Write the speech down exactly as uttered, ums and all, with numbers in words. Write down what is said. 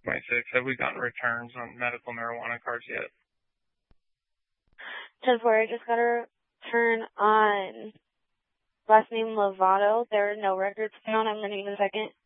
twenty-six. Have we gotten returns on medical marijuana cards yet? ten four, I just got a return on last name Lovato. There are no records found. I'm running in a second.